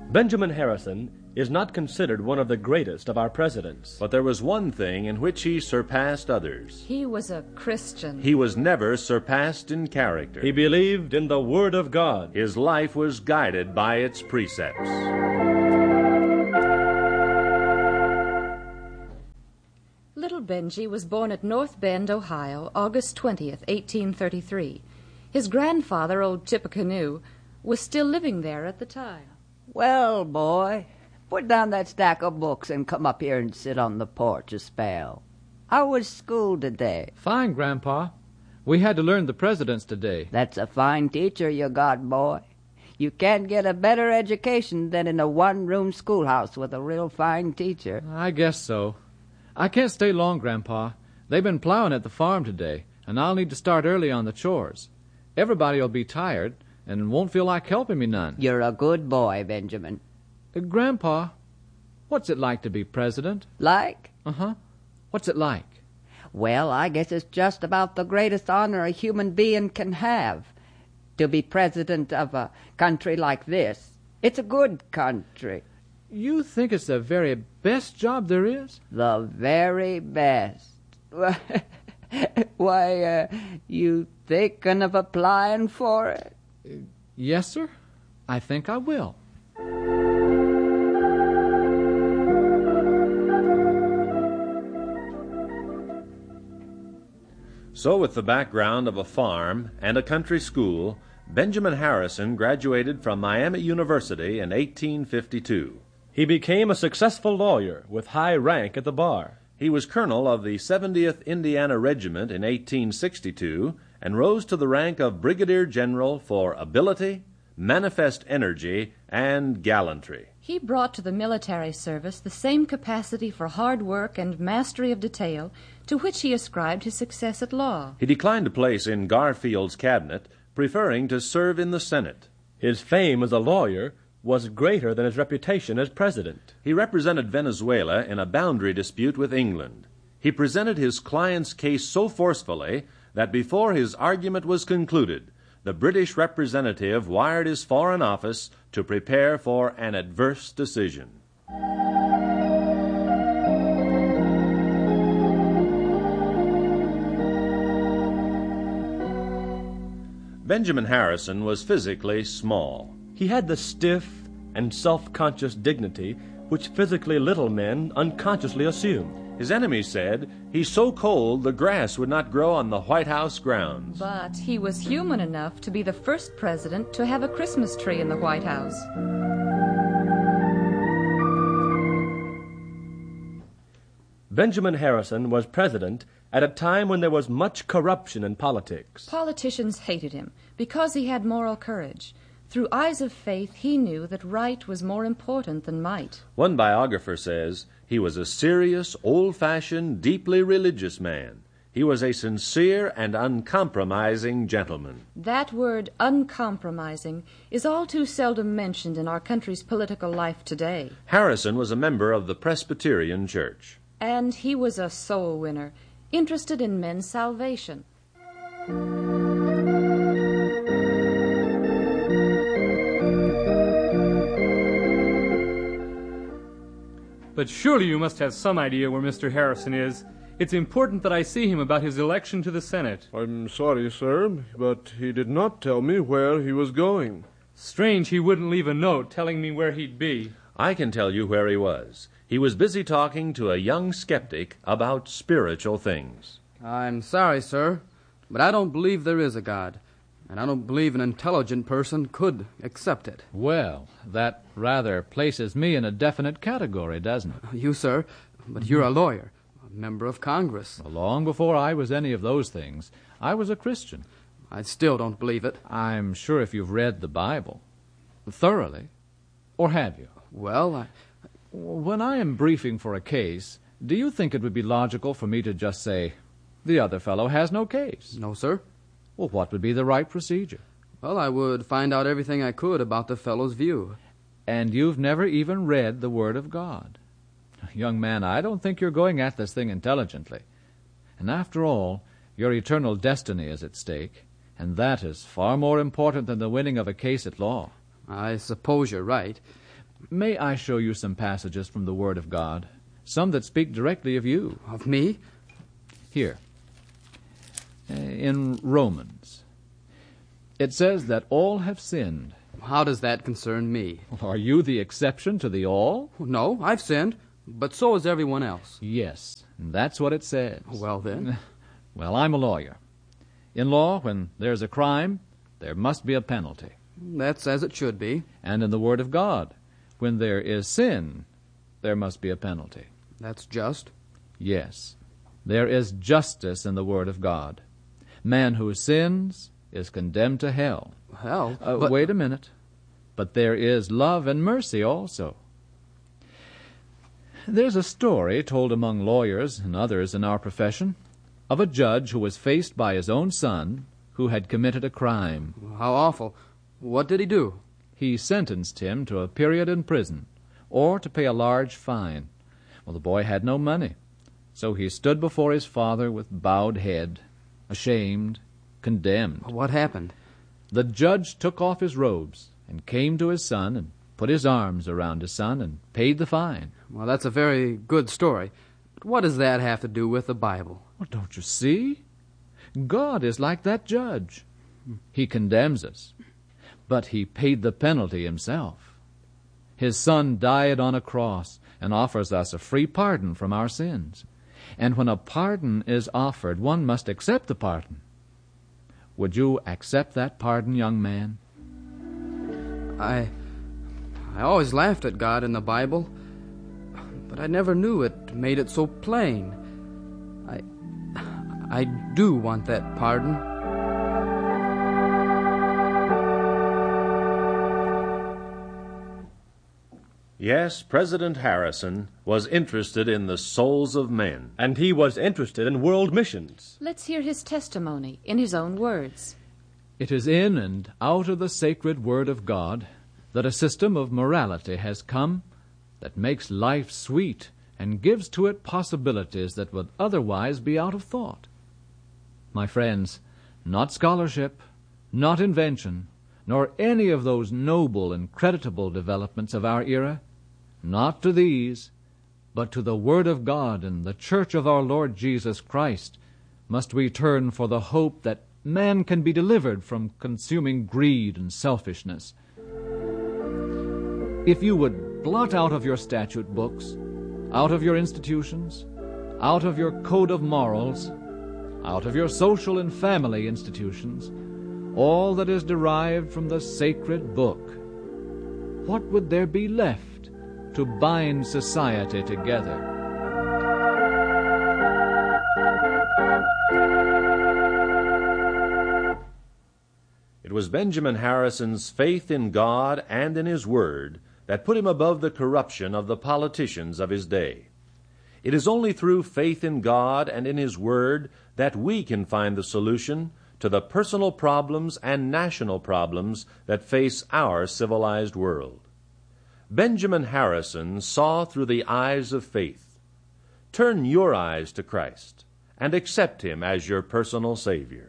Benjamin Harrison is not considered one of the greatest of our presidents. But there was one thing in which he surpassed others. He was a Christian. He was never surpassed in character. He believed in the Word of God. His life was guided by its precepts. Little Benji was born at North Bend, Ohio, August 20th, 1833. His grandfather, old Tippecanoe, was still living there at the time. Well, boy, put down that stack of books and come up here and sit on the porch a spell. How was school today? Fine, Grandpa. We had to learn the presidents today. That's a fine teacher you got, boy. You can't get a better education than in a one-room schoolhouse with a real fine teacher. I guess so. I can't stay long, Grandpa. They've been plowing at the farm today, and I'll need to start early on the chores. Everybody'll be tired and won't feel like helping me none. You're a good boy, Benjamin. Grandpa, what's it like to be president? Like? Uh-huh. What's it like? Well, I guess it's just about the greatest honor a human being can have. To be president of a country like this. It's a good country. You think it's the very best job there is? The very best. Why, you thinking of applying for it? Yes, sir. I think I will. So, with the background of a farm and a country school, Benjamin Harrison graduated from Miami University in 1852. He became a successful lawyer with high rank at the bar. He was colonel of the 70th Indiana Regiment in 1862 and rose to the rank of brigadier general for ability, manifest energy, and gallantry. He brought to the military service the same capacity for hard work and mastery of detail to which he ascribed his success at law. He declined a place in Garfield's cabinet, preferring to serve in the Senate. His fame as a lawyer was greater than his reputation as president. He represented Venezuela in a boundary dispute with England. He presented his client's case so forcefully that before his argument was concluded, the British representative wired his foreign office to prepare for an adverse decision. Benjamin Harrison was physically small. He had the stiff and self-conscious dignity which physically little men unconsciously assume. His enemies said he's so cold the grass would not grow on the White House grounds. But he was human enough to be the first president to have a Christmas tree in the White House. Benjamin Harrison was president at a time when there was much corruption in politics. Politicians hated him because he had moral courage. Through eyes of faith, he knew that right was more important than might. One biographer says he was a serious, old-fashioned, deeply religious man. He was a sincere and uncompromising gentleman. That word, uncompromising, is all too seldom mentioned in our country's political life today. Harrison was a member of the Presbyterian Church. And he was a soul winner, interested in men's salvation. But surely you must have some idea where Mr. Harrison is. It's important that I see him about his election to the Senate. I'm sorry, sir, but he did not tell me where he was going. Strange he wouldn't leave a note telling me where he'd be. I can tell you where he was. He was busy talking to a young skeptic about spiritual things. I'm sorry, sir, but I don't believe there is a God. And I don't believe an intelligent person could accept it. Well, that rather places me in a definite category, doesn't it? You, sir, but you're a lawyer, a member of Congress. Long before I was any of those things, I was a Christian. I still don't believe it. I'm sure if you've read the Bible thoroughly, or have you? Well, When I am briefing for a case, do you think it would be logical for me to just say, the other fellow has no case? No, sir. Well, what would be the right procedure? Well, I would find out everything I could about the fellow's view. And you've never even read the Word of God. Young man, I don't think you're going at this thing intelligently. And after all, your eternal destiny is at stake, and that is far more important than the winning of a case at law. I suppose you're right. May I show you some passages from the Word of God, some that speak directly of you? Of me? Here, in Romans, it says that all have sinned. How does that concern me? Are you the exception to the all? No, I've sinned, but so has everyone else. Yes, that's what it says. Well, then. Well, I'm a lawyer. In law, when there's a crime, there must be a penalty. That's as it should be. And in the Word of God, when there is sin, there must be a penalty. That's just. Yes, there is justice in the Word of God. Man who sins is condemned to hell. Hell? But Wait a minute. But there is love and mercy also. There's a story told among lawyers and others in our profession of a judge who was faced by his own son who had committed a crime. how awful. What did he do? He sentenced him to a period in prison, or to pay a large fine. Well, the boy had no money, so he stood before his father with bowed head, ashamed, condemned. What happened? The judge took off his robes and came to his son and put his arms around his son and paid the fine. Well, that's a very good story. But what does that have to do with the Bible? Well, don't you see? God is like that judge. He condemns us, but he paid the penalty himself. His son died on a cross and offers us a free pardon from our sins. And when a pardon is offered, one must accept the pardon. Would you accept that pardon, young man? I always laughed at God in the Bible, but I never knew it made it so plain. I do want that pardon. Yes, President Harrison was interested in the souls of men. And he was interested in world missions. Let's hear his testimony in his own words. It is in and out of the sacred Word of God that a system of morality has come that makes life sweet and gives to it possibilities that would otherwise be out of thought. My friends, not scholarship, not invention, nor any of those noble and creditable developments of our era, not to these, but to the Word of God and the Church of our Lord Jesus Christ, must we turn for the hope that man can be delivered from consuming greed and selfishness. If you would blot out of your statute books, out of your institutions, out of your code of morals, out of your social and family institutions, all that is derived from the sacred book, what would there be left to bind society together? It was Benjamin Harrison's faith in God and in His Word that put him above the corruption of the politicians of his day. It is only through faith in God and in His Word that we can find the solution to the personal problems and national problems that face our civilized world. Benjamin Harrison saw through the eyes of faith. Turn your eyes to Christ and accept Him as your personal Savior.